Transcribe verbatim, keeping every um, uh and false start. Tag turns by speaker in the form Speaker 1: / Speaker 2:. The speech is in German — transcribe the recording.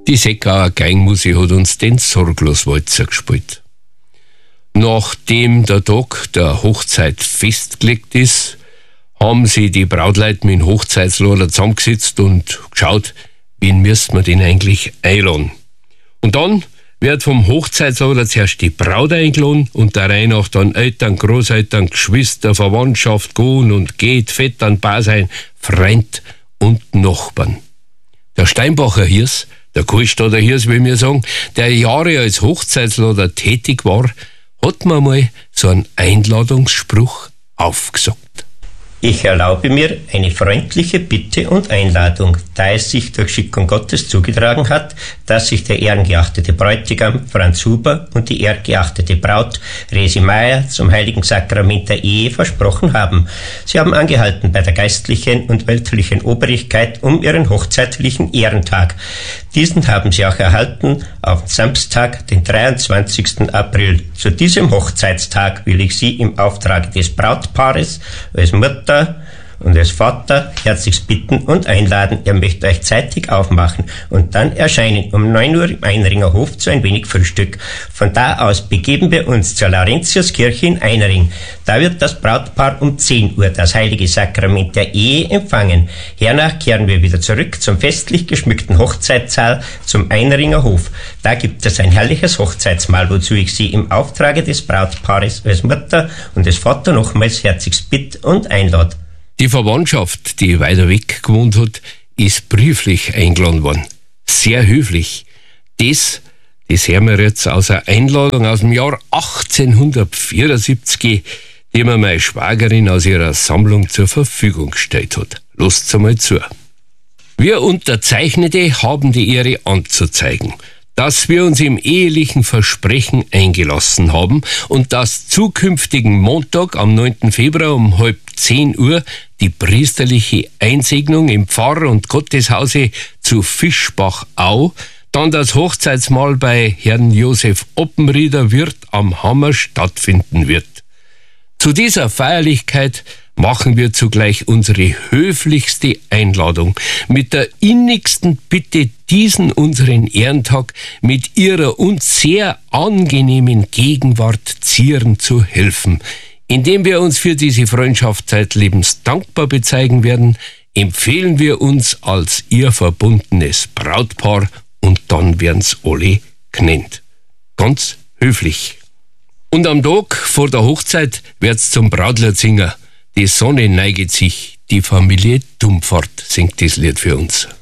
Speaker 1: Die Seckauer Geigenmusik hat uns den Sorgloswalzer gespielt. Nachdem der Tag der Hochzeit festgelegt ist, haben sie die Brautleute mit dem Hochzeitslader zusammengesetzt und geschaut, wen müssen wir denn eigentlich einladen. Und dann wird vom Hochzeitslader zuerst die Braut eingeladen und der Reihe nach dann Eltern, Großeltern, Geschwister, Verwandtschaft, gehen und geht, Vettern, Basein, Freund und Nachbarn. Der Steinbacher Hirs, der Kohlstadter Hirs, will mir sagen, der Jahre als Hochzeitslader tätig war, hat mir mal so einen Einladungsspruch aufgesagt.
Speaker 2: Ich erlaube mir eine freundliche Bitte und Einladung, da es sich durch Schickung Gottes zugetragen hat, dass sich der ehrengeachtete Bräutigam Franz Huber und die ehrgeachtete Braut Resi Meier zum heiligen Sakrament der Ehe versprochen haben. Sie haben angehalten bei der geistlichen und weltlichen Obrigkeit um ihren hochzeitlichen Ehrentag. Diesen haben sie auch erhalten auf Samstag, den dreiundzwanzigsten April. Zu diesem Hochzeitstag will ich Sie im Auftrag des Brautpaares als Mutter und als Vater herzlichst bitten und einladen. Ihr möchtet euch zeitig aufmachen und dann erscheinen um neun Uhr im Einringer Hof zu ein wenig Frühstück. Von da aus begeben wir uns zur Laurentiuskirche in Einring. Da wird das Brautpaar um zehn Uhr das heilige Sakrament der Ehe empfangen. Hernach kehren wir wieder zurück zum festlich geschmückten Hochzeitssaal zum Einringer Hof. Da gibt es ein herrliches Hochzeitsmahl, wozu ich Sie im Auftrage des Brautpaares als Mutter und als Vater nochmals herzlichst bitte und einlade.
Speaker 1: Die Verwandtschaft, die weiter weg gewohnt hat, ist brieflich eingeladen worden. Sehr höflich. Das, das hören wir jetzt aus einer Einladung aus dem Jahr achtzehnhundertvierundsiebzig, die mir meine Schwagerin aus ihrer Sammlung zur Verfügung gestellt hat. Lasst's einmal zu. Wir Unterzeichnete haben die Ehre anzuzeigen, dass wir uns im ehelichen Versprechen eingelassen haben und dass zukünftigen Montag am neunten Februar um halb zehn Uhr die priesterliche Einsegnung im Pfarr- und Gotteshause zu Fischbach-Au, dann das Hochzeitsmahl bei Herrn Josef Oppenrieder Wirt am Hammer stattfinden wird. Zu dieser Feierlichkeit machen wir zugleich unsere höflichste Einladung mit der innigsten Bitte, diesen unseren Ehrentag mit ihrer uns sehr angenehmen Gegenwart zieren zu helfen. Indem wir uns für diese Freundschaft zeitlebens dankbar bezeigen werden, empfehlen wir uns als ihr verbundenes Brautpaar und dann werden's alle genannt. Ganz höflich. Und am Tag vor der Hochzeit wird's zum Brautlied singen. Die Sonne neiget sich, die Familie Dumpfort singt das Lied für uns.